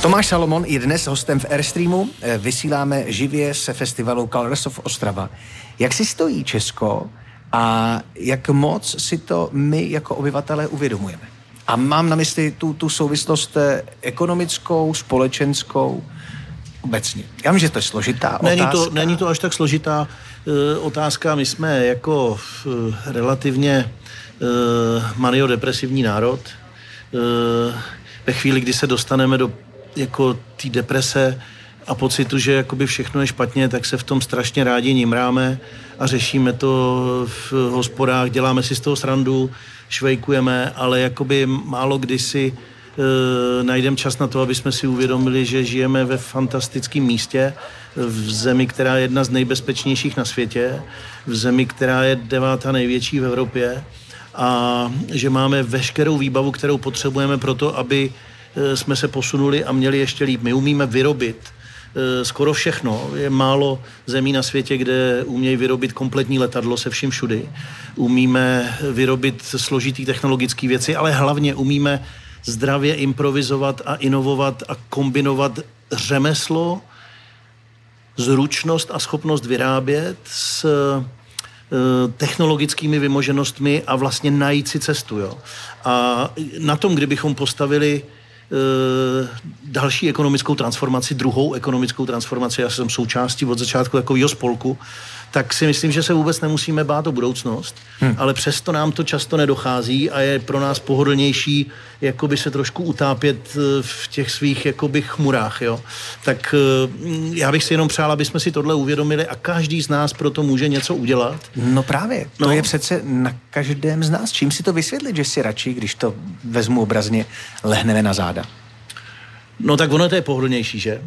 Tomáš Salomon je dnes hostem v Airstreamu. Vysíláme živě se festivalu Colors of Ostrava. Jak si stojí Česko a jak moc si to my jako obyvatelé uvědomujeme? A mám na mysli tu souvislost ekonomickou, společenskou, obecně. Já vím, že to je složitá otázka. Není to až tak složitá otázka. My jsme jako relativně maniodepresivní národ. Ve chvíli, kdy se dostaneme do jako té deprese a pocitu, že jakoby všechno je špatně, tak se v tom strašně rádi nimráme a řešíme to v hospodách, děláme si z toho srandu, švejkujeme, ale jakoby málo kdy si najdeme čas na to, aby jsme si uvědomili, že žijeme ve fantastickém místě, v zemi, která je jedna z nejbezpečnějších na světě, v zemi, která je 9. největší v Evropě a že máme veškerou výbavu, kterou potřebujeme pro to, aby jsme se posunuli a měli ještě líp. My umíme vyrobit skoro všechno. Je málo zemí na světě, kde umějí vyrobit kompletní letadlo se vším všudy. Umíme vyrobit složitý technologické věci, ale hlavně umíme zdravě improvizovat a inovovat a kombinovat řemeslo, zručnost a schopnost vyrábět s technologickými vymoženostmi a vlastně najít si cestu. Jo. A na tom, kdybychom postavili další ekonomickou transformaci, druhou ekonomickou transformaci, já jsem součástí od začátku takového spolku, tak si myslím, že se vůbec nemusíme bát o budoucnost, ale přesto nám to často nedochází a je pro nás pohodlnější jakoby se trošku utápět v těch svých jakoby chmurách, jo. Tak já bych si jenom přál, aby jsme si tohle uvědomili a každý z nás proto může něco udělat. No právě, to je přece na každém z nás. Čím si to vysvětlit, že si radši, když to vezmu obrazně, lehneme na záda? No tak ono to je pohodlnější, že?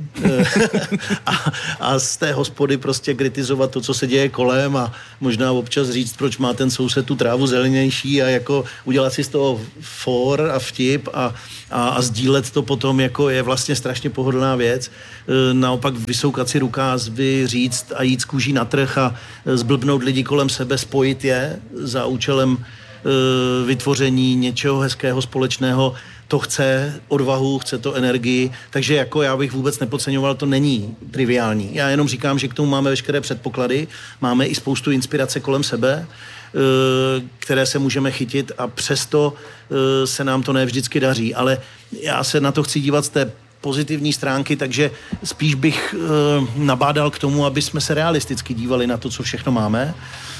a z té hospody prostě kritizovat to, co se děje kolem a možná občas říct, proč má ten soused tu trávu zelenější a jako udělat si z toho for a vtip a sdílet to potom jako je vlastně strašně pohodlná věc. Naopak vysoukat si rukázvy, říct a jít z kůží na trh a zblbnout lidi kolem sebe, spojit je za účelem vytvoření něčeho hezkého, společného. To chce odvahu, chce to energii, takže jako já bych vůbec nepodceňoval, to není triviální. Já jenom říkám, že k tomu máme veškeré předpoklady, máme i spoustu inspirace kolem sebe, které se můžeme chytit a přesto se nám to ne vždycky daří, ale já se na to chci dívat z té pozitivní stránky, takže spíš bych nabádal k tomu, aby jsme se realisticky dívali na to, co všechno máme.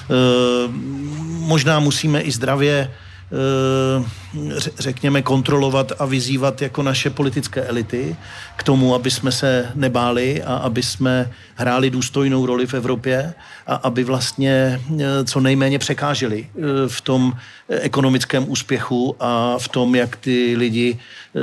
Možná musíme i zdravě řekněme, kontrolovat a vyzývat jako naše politické elity k tomu, aby jsme se nebáli a aby jsme hráli důstojnou roli v Evropě a aby vlastně co nejméně překáželi v tom ekonomickém úspěchu a v tom, jak ty lidi,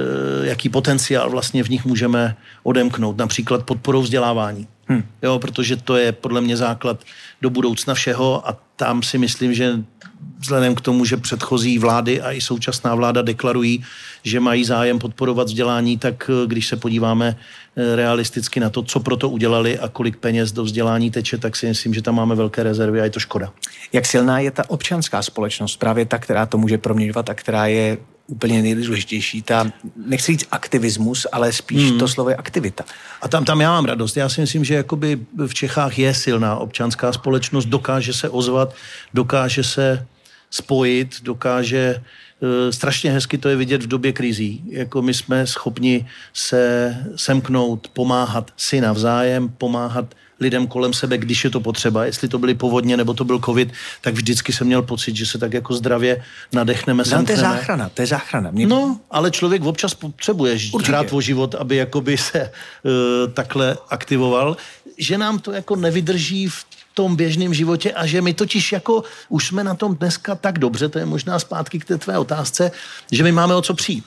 jaký potenciál vlastně v nich můžeme odemknout. Například podporou vzdělávání. Jo, protože to je podle mě základ do budoucna všeho a tam si myslím, že vzhledem k tomu, že předchozí vlády a i současná vláda deklarují, že mají zájem podporovat vzdělání, tak když se podíváme realisticky na to, co proto udělali a kolik peněz do vzdělání teče, tak si myslím, že tam máme velké rezervy a je to škoda. Jak silná je ta občanská společnost, právě ta, která to může proměňovat a která je úplně nejdůležitější, ta, nechci říct aktivismus, ale spíš to slovo je aktivita. A tam já mám radost. Já si myslím, že jakoby v Čechách je silná občanská společnost, dokáže se ozvat, dokáže se spojit, dokáže, strašně hezky to je vidět v době krizí. Jako my jsme schopni se semknout, pomáhat si navzájem, pomáhat lidem kolem sebe, když je to potřeba. Jestli to byly povodně nebo to byl covid, tak vždycky jsem měl pocit, že se tak jako zdravě nadechneme, semkneme. To je záchrana. No, ale člověk občas potřebuje hrát o život, aby jakoby se takhle aktivoval, že nám to jako nevydrží v tom běžném životě a že my totiž jako už jsme na tom dneska tak dobře, to je možná zpátky k té tvé otázce, že my máme o co přijít.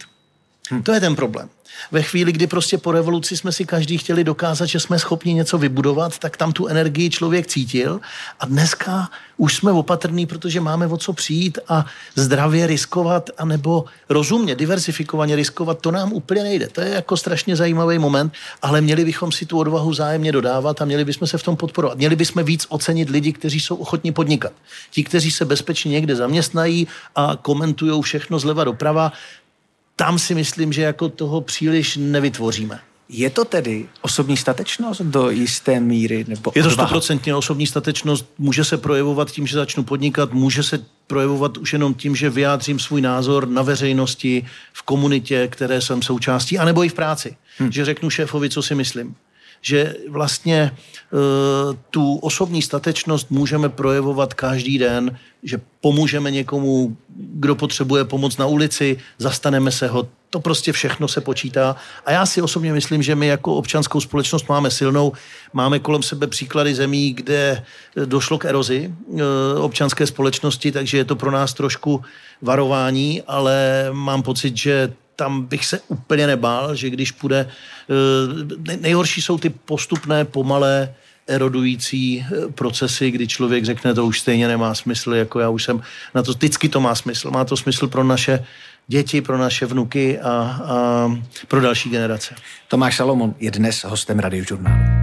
To je ten problém. Ve chvíli, kdy prostě po revoluci jsme si každý chtěli dokázat, že jsme schopni něco vybudovat, tak tam tu energii člověk cítil a dneska už jsme opatrní, protože máme o co přijít a zdravě riskovat, anebo rozumně, diversifikovaně riskovat, to nám úplně nejde. To je jako strašně zajímavý moment, ale měli bychom si tu odvahu vzájemně dodávat a měli bychom se v tom podporovat. Měli bychom víc ocenit lidi, kteří jsou ochotní podnikat. Ti, kteří se bezpečně někde zaměstnají a komentujou všechno zleva doprava, tam si myslím, že jako toho příliš nevytvoříme. Je to tedy osobní statečnost do jisté míry? Nebo je to 100% osobní statečnost, může se projevovat tím, že začnu podnikat, může se projevovat už jenom tím, že vyjádřím svůj názor na veřejnosti, v komunitě, které jsem součástí, anebo i v práci. Že řeknu šéfovi, co si myslím. Že vlastně tu osobní statečnost můžeme projevovat každý den, že pomůžeme někomu, kdo potřebuje pomoc na ulici, zastaneme se ho, to prostě všechno se počítá. A já si osobně myslím, že my jako občanskou společnost máme silnou, máme kolem sebe příklady zemí, kde došlo k erozi občanské společnosti, takže je to pro nás trošku varování, ale mám pocit, že tam bych se úplně nebál, že když půjde... Nejhorší jsou ty postupné, pomalé, erodující procesy, kdy člověk řekne, to už stejně nemá smysl, jako já už jsem na to, vždycky to má smysl. Má to smysl pro naše děti, pro naše vnuky a pro další generace. Tomáš Salomon je dnes hostem Radiožurnálu.